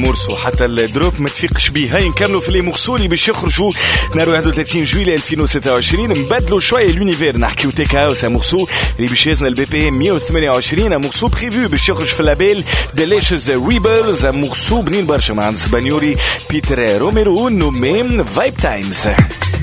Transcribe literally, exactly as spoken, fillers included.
مورسو حتى الدروب ما تفيقش بيه. هاي نكملوا في لي مورسولي باش يخرجوا نهار واحد وثلاثين جويلية ألفين وستة وعشرين. نبدلوا شويه لونيفير، نحكيو تيك هاوس مورسو اللي باش يزن البي بي مية وثمانية وعشرين مورسو بريفو باش يخرج في اللابيل ديليشيوس ريبلز. مورسو بنين برشا مع الاسبانيولي بيتر روميرو نومي فايب تايمز.